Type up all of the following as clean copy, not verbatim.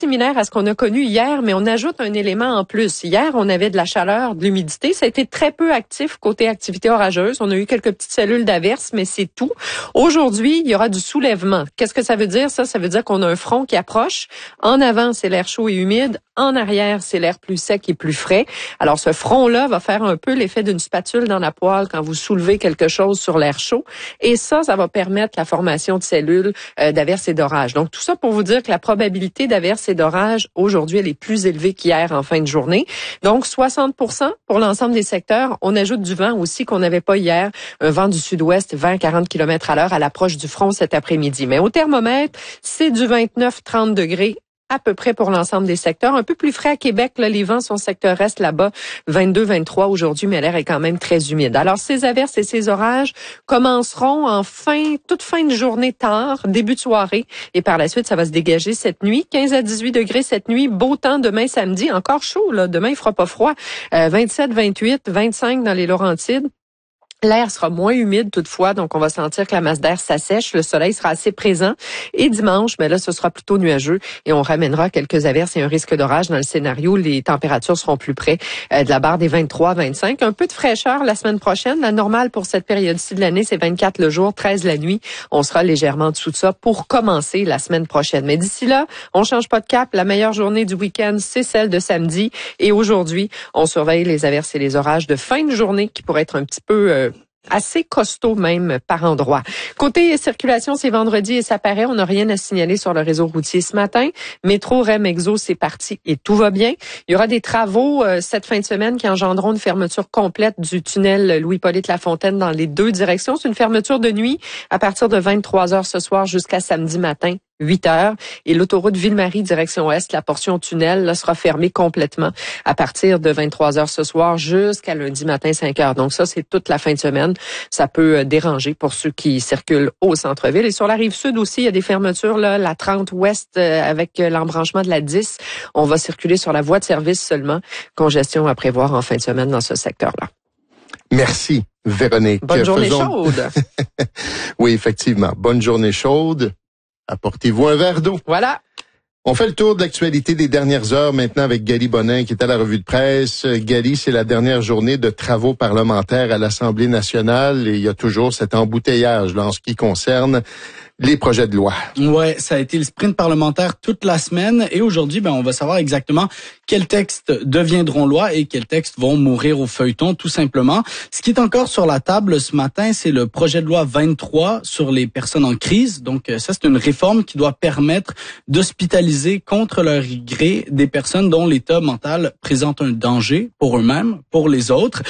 similaire à ce qu'on a connu hier, mais on ajoute un élément en plus. Hier, on avait de la chaleur, de l'humidité. Ça a été très peu actif côté activité orageuse. On a eu quelques petites cellules d'averse, mais c'est tout. Aujourd'hui, il y aura du soulèvement. Qu'est-ce que ça veut dire, ça? Ça veut dire qu'on a un front qui approche. En avant, c'est l'air chaud et humide. En arrière, c'est l'air plus sec et plus frais. Alors, ce front-là va faire un peu l'effet d'une spatule dans la poêle quand vous soulevez quelque chose sur l'air chaud. Et ça va permettre la formation de cellules d'averse et d'orage. Donc, tout ça pour vous dire que la probabilité d'averse et d'orage, aujourd'hui, elle est plus élevée qu'hier en fin de journée. Donc, 60% pour l'ensemble des secteurs. On ajoute du vent aussi qu'on n'avait pas hier. Un vent du sud-ouest, 20-40 km/h à l'approche du front cet après-midi. Mais au thermomètre, c'est du 29-30 degrés à peu près pour l'ensemble des secteurs. Un peu plus frais à Québec, là, les vents sont secteur est là-bas, 22-23 aujourd'hui, mais l'air est quand même très humide. Alors, ces averses et ces orages commenceront toute fin de journée tard, début de soirée, et par la suite, ça va se dégager cette nuit. 15 à 18 degrés cette nuit, beau temps demain samedi, encore chaud, là. Demain, il fera pas froid. 27, 28, 25 dans les Laurentides. L'air sera moins humide toutefois, donc on va sentir que la masse d'air s'assèche. Le soleil sera assez présent. Et dimanche, là, ce sera plutôt nuageux et on ramènera quelques averses et un risque d'orage dans le scénario. Les températures seront plus près de la barre des 23-25. Un peu de fraîcheur la semaine prochaine. La normale pour cette période-ci de l'année, c'est 24 le jour, 13 la nuit. On sera légèrement en dessous de ça pour commencer la semaine prochaine. Mais d'ici là, on change pas de cap. La meilleure journée du week-end, c'est celle de samedi. Et aujourd'hui, on surveille les averses et les orages de fin de journée qui pourraient être un petit peu assez costaud même par endroit. Côté circulation, c'est vendredi et ça paraît, on n'a rien à signaler sur le réseau routier ce matin. Métro, REM, Exo, c'est parti et tout va bien. Il y aura des travaux cette fin de semaine qui engendreront une fermeture complète du tunnel Louis-Polyte Lafontaine dans les deux directions. C'est une fermeture de nuit à partir de 23h ce soir jusqu'à samedi matin. 8h. Et l'autoroute Ville-Marie, direction Est, la portion tunnel, là, sera fermée complètement à partir de 23h ce soir jusqu'à lundi matin 5h. Donc ça, c'est toute la fin de semaine. Ça peut déranger pour ceux qui circulent au centre-ville. Et sur la rive sud aussi, il y a des fermetures, là, la 30 ouest avec l'embranchement de la 10. On va circuler sur la voie de service seulement. Congestion à prévoir en fin de semaine dans ce secteur-là. Merci, Véronique. Bonne journée chaude. Oui, effectivement. Bonne journée chaude. Apportez-vous un verre d'eau. Voilà. On fait le tour de l'actualité des dernières heures maintenant avec Gali Bonin qui est à la revue de presse. Gali, c'est la dernière journée de travaux parlementaires à l'Assemblée nationale et il y a toujours cet embouteillage là, en ce qui concerne les projets de loi. Ouais, ça a été le sprint parlementaire toute la semaine et aujourd'hui, on va savoir exactement quels textes deviendront loi et quels textes vont mourir au feuilleton, tout simplement. Ce qui est encore sur la table ce matin, c'est le projet de loi 23 sur les personnes en crise. Donc, ça, c'est une réforme qui doit permettre d'hospitaliser contre leur gré des personnes dont l'état mental présente un danger pour eux-mêmes, pour les autres.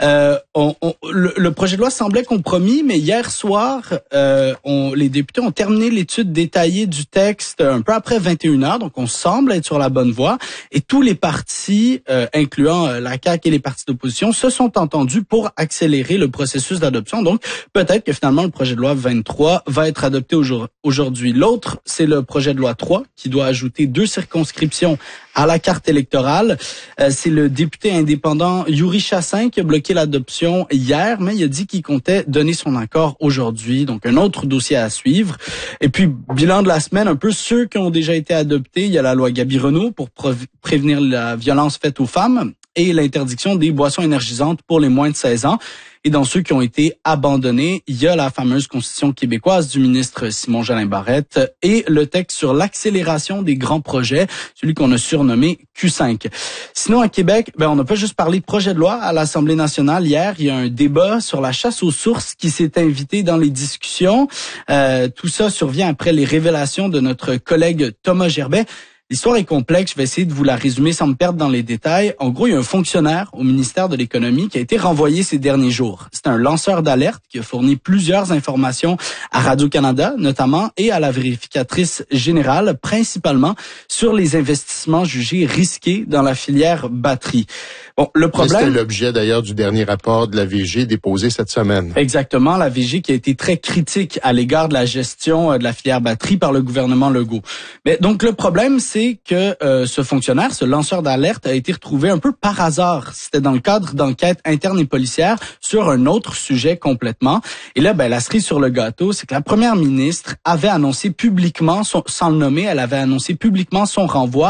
Le projet de loi semblait compromis, mais hier soir, les députés ont terminé l'étude détaillée du texte un peu après 21h, donc on semble être sur la bonne voie. Et tous les partis, incluant la CAQ et les partis d'opposition, se sont entendus pour accélérer le processus d'adoption. Donc peut-être que finalement le projet de loi 23 va être adopté aujourd'hui. L'autre, c'est le projet de loi 3 qui doit ajouter 2 circonscriptions à la carte électorale. C'est le député indépendant Yuri Chassin qui a bloqué l'adoption hier, mais il a dit qu'il comptait donner son accord aujourd'hui. Donc, un autre dossier à suivre. Et puis, bilan de la semaine, un peu ceux qui ont déjà été adoptés. Il y a la loi Gabi-Renaud pour prévenir la violence faite aux femmes et l'interdiction des boissons énergisantes pour les moins de 16 ans. Et dans ceux qui ont été abandonnés, il y a la fameuse Constitution québécoise du ministre Simon-Jolin Barrette et le texte sur l'accélération des grands projets, celui qu'on a surnommé Q5. Sinon, à Québec, on n'a pas juste parlé de projet de loi à l'Assemblée nationale. Hier, il y a un débat sur la chasse aux sources qui s'est invité dans les discussions. Tout ça survient après les révélations de notre collègue Thomas Gerbet. L'histoire est complexe, je vais essayer de vous la résumer sans me perdre dans les détails. En gros, il y a un fonctionnaire au ministère de l'Économie qui a été renvoyé ces derniers jours. C'est un lanceur d'alerte qui a fourni plusieurs informations à Radio-Canada, notamment, et à la vérificatrice générale, principalement sur les investissements jugés risqués dans la filière batterie. Bon, le problème... C'était l'objet d'ailleurs du dernier rapport de la VG déposé cette semaine. Exactement, la VG qui a été très critique à l'égard de la gestion de la filière batterie par le gouvernement Legault. Mais donc le problème, c'est c'est que ce fonctionnaire, ce lanceur d'alerte, a été retrouvé un peu par hasard. C'était dans le cadre d'enquêtes internes et policières sur un autre sujet complètement. Et là, la cerise sur le gâteau, c'est que la première ministre avait annoncé publiquement, sans le nommer, elle avait annoncé publiquement son renvoi